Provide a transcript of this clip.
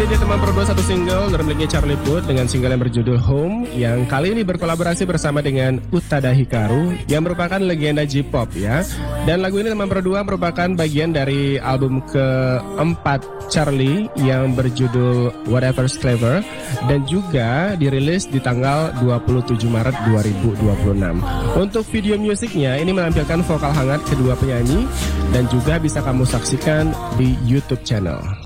Ini dia teman berdua satu single dari miliknya Charlie Puth dengan single yang berjudul Home, yang kali ini berkolaborasi bersama dengan Utada Hikaru yang merupakan legenda J-pop ya. Dan lagu ini teman berdua merupakan bagian dari album keempat Charlie yang berjudul Whatever's Clever dan juga dirilis di tanggal 27 Maret 2026. Untuk video musiknya ini menampilkan vokal hangat kedua penyanyi dan juga bisa kamu saksikan di YouTube channel.